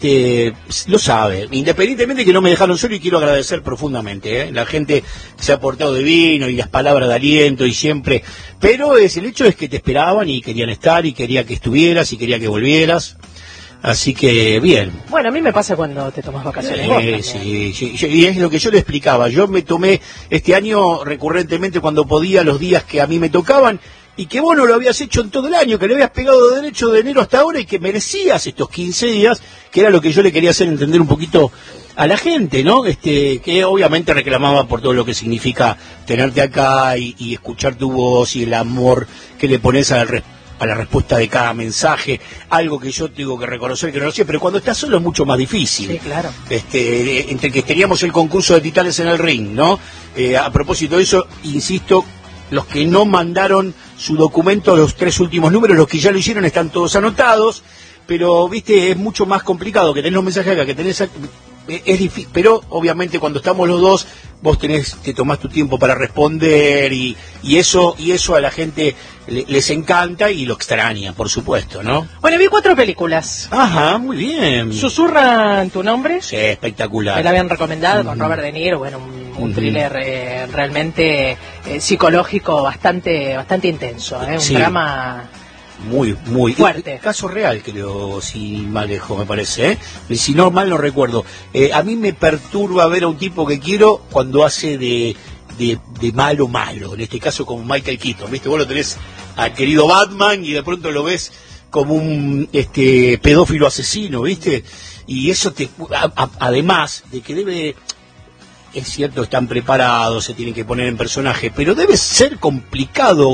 lo sabe, independientemente que no me dejaron solo, y quiero agradecer profundamente, la gente se ha portado divino y las palabras de aliento y siempre, pero el hecho es que te esperaban y querían estar y quería que estuvieras y quería que volvieras. Así que, bien. Bueno, a mí me pasa cuando te tomas vacaciones. Sí, y es lo que yo le explicaba. Yo me tomé este año recurrentemente cuando podía los días que a mí me tocaban, y que vos no lo habías hecho en todo el año, que le habías pegado de derecho de enero hasta ahora y que merecías estos 15 días, que era lo que yo le quería hacer entender un poquito a la gente, ¿no? Que obviamente reclamaba por todo lo que significa tenerte acá y escuchar tu voz y el amor que le pones a la respuesta de cada mensaje, algo que yo tengo que reconocer que no lo sé, pero cuando estás solo es mucho más difícil. Sí, claro. Entre que teníamos el concurso de Titanes en el Ring, ¿no? A propósito de eso, insisto, los que no mandaron su documento, los 3 últimos números, los que ya lo hicieron están todos anotados, pero, viste, es mucho más complicado que tenés los mensajes acá, que tenés... Es difícil, pero obviamente cuando estamos los dos, vos te tomás tu tiempo para responder y eso a la gente les encanta y lo extraña, por supuesto, ¿no? Bueno, vi 4 películas. Ajá, muy bien. ¿Susurran tu nombre? Sí, espectacular. Me la habían recomendado con Robert De Niro, bueno, un thriller realmente psicológico bastante intenso, un Sí. drama... Muy fuerte. Caso real, creo, si mal lejos me parece, si no mal no recuerdo. A mí me perturba ver a un tipo que quiero cuando hace de malo, en este caso como Michael Keaton, ¿viste? Vos lo tenés al querido Batman y de pronto lo ves como un pedófilo asesino, ¿viste? Y eso además de que es cierto, están preparados, se tienen que poner en personaje, pero debe ser complicado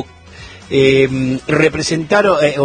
representar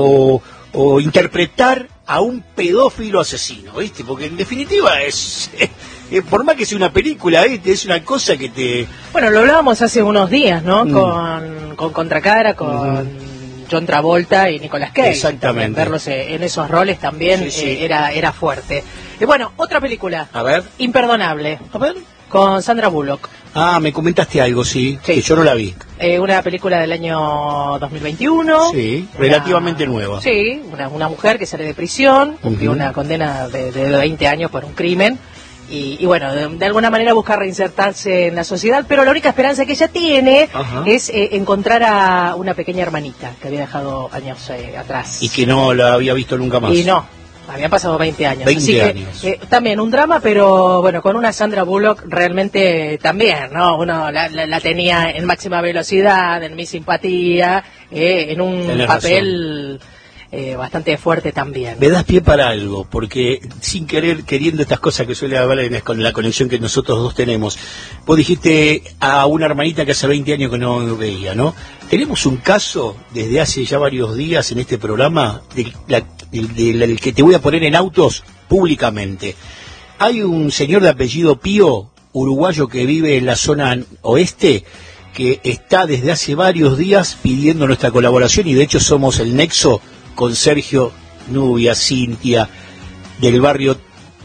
o interpretar a un pedófilo asesino, ¿viste? Porque en definitiva por más que sea una película, ¿viste? Es una cosa que te... Bueno, lo hablábamos hace unos días, ¿no? Con Contracara, con John Travolta y Nicolas Cage. Exactamente. Verlos en esos roles también Sí. era fuerte. Bueno, otra película. A ver. Imperdonable. A ver. Con Sandra Bullock. Ah, me comentaste algo, sí. Que yo no la vi. Una película del año 2021. Sí, relativamente nueva. Sí, una mujer que sale de prisión, cumplió una condena de 20 años por un crimen. Y bueno, de alguna manera busca reinsertarse en la sociedad, pero la única esperanza que ella tiene es encontrar a una pequeña hermanita que había dejado años atrás. Y que no la había visto nunca más. Y no, habían pasado 20 años. 20 así años. Que, también un drama, pero bueno, con una Sandra Bullock realmente también, ¿no? Uno la tenía en máxima velocidad, en mi simpatía, en un Tenés papel... bastante fuerte también. Me das pie para algo, porque sin querer, queriendo estas cosas que suele haber con la conexión que nosotros dos tenemos, vos dijiste a una hermanita que hace 20 años que no veía, ¿no? Tenemos un caso desde hace ya varios días en este programa del que te voy a poner en autos públicamente. Hay un señor de apellido Pío, uruguayo, que vive en la zona oeste, que está desde hace varios días pidiendo nuestra colaboración, y de hecho somos el nexo con Sergio, Nubia, Cintia, del barrio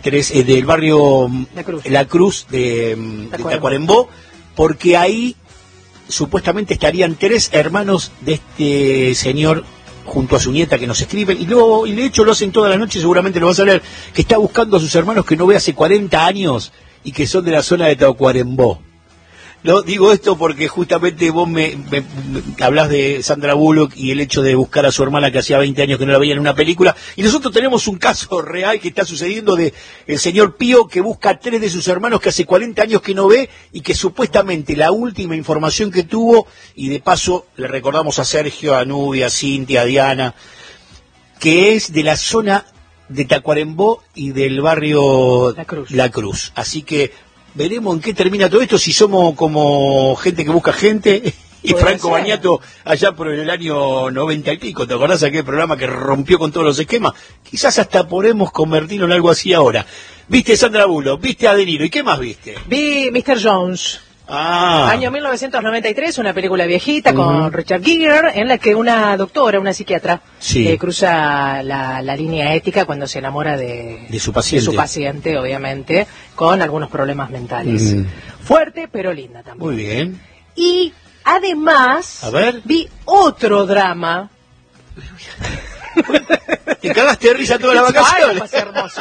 La Cruz de Tacuarembó, porque ahí supuestamente estarían 3 hermanos de este señor junto a su nieta que nos escriben, y de hecho lo hacen toda la noche, seguramente lo vas a leer, que está buscando a sus hermanos que no ve hace 40 años y que son de la zona de Tacuarembó. No, digo esto porque justamente vos me hablás de Sandra Bullock y el hecho de buscar a su hermana que hacía 20 años que no la veía en una película, y nosotros tenemos un caso real que está sucediendo de el señor Pío, que busca a 3 de sus hermanos que hace 40 años que no ve, y que supuestamente la última información que tuvo, y de paso le recordamos a Sergio, a Nubia, a Cintia, a Diana, que es de la zona de Tacuarembó y del barrio La Cruz. Así que veremos en qué termina todo esto, si somos como gente que busca gente, y Franco Bagnato allá por el año 90 y pico, ¿te acordás de aquel programa que rompió con todos los esquemas? Quizás hasta podemos convertirlo en algo así ahora. ¿Viste Sandra Bullock? ¿Viste a De Niro? ¿Y qué más viste? Vi Mr. Jones. Año 1993, una película viejita con Richard Gere, en la que una doctora, una psiquiatra, cruza la línea ética cuando se enamora de su paciente, obviamente, con algunos problemas mentales. Fuerte, pero linda también. Muy bien. Y además, vi otro drama. Te cagaste de risa toda la vacación. Ay, hermoso.